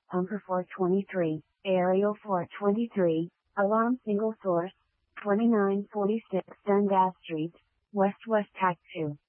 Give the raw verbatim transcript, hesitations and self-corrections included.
Pumper four twenty-three, Aerial four twenty-three, Alarm single source, twenty-nine forty-six Dundas Street, West West Tac two.